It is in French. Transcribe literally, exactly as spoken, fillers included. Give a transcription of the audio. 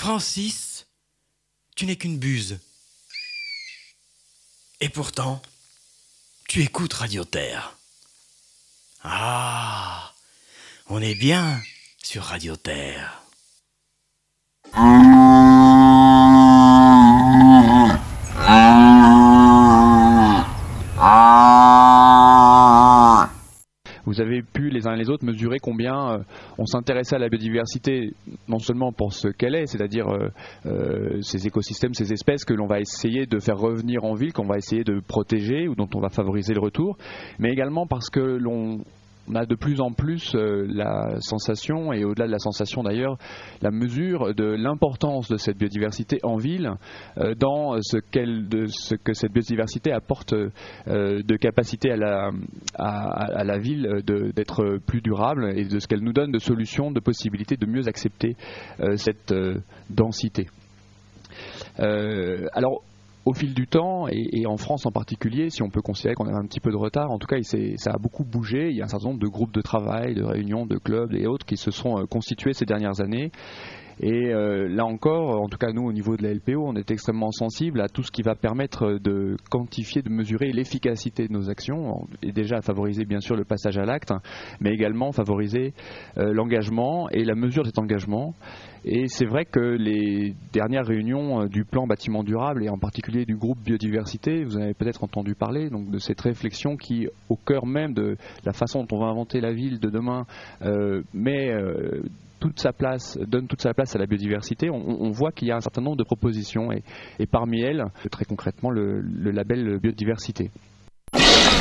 Francis, tu n'es qu'une buse. Et pourtant, tu écoutes Radio Terre. Ah, on est bien sur Radio Terre. Vous avez pu les uns et les autres mesurer combien euh, on s'intéressait à la biodiversité, non seulement pour ce qu'elle est, c'est-à-dire euh, euh, ces écosystèmes, ces espèces que l'on va essayer de faire revenir en ville, qu'on va essayer de protéger ou dont on va favoriser le retour, mais également parce que l'on on a de plus en plus euh, la sensation, et au-delà de la sensation d'ailleurs, la mesure de l'importance de cette biodiversité en ville euh, dans ce, qu'elle, de ce que cette biodiversité apporte euh, de capacité à la, à, à la ville de, d'être plus durable et de ce qu'elle nous donne de solutions, de possibilités de mieux accepter euh, cette euh, densité. Euh, alors, au fil du temps, et, et en France en particulier, si on peut considérer qu'on a un petit peu de retard, en tout cas ça a beaucoup bougé. Il y a un certain nombre de groupes de travail, de réunions, de clubs et autres qui se sont euh, constitués ces dernières années. Et euh, là encore, en tout cas nous au niveau de la L P O, on est extrêmement sensible à tout ce qui va permettre de quantifier, de mesurer l'efficacité de nos actions, et déjà à favoriser bien sûr le passage à l'acte, mais également favoriser euh, l'engagement et la mesure de cet engagement. Et c'est vrai que les dernières réunions du plan bâtiment durable, et en particulier du groupe biodiversité, vous en avez peut-être entendu parler, donc de cette réflexion qui, au cœur même de la façon dont on va inventer la ville de demain, euh, met euh, toute sa place, donne toute sa place à la biodiversité, on, on voit qu'il y a un certain nombre de propositions, et, et parmi elles, très concrètement, le, le label biodiversité.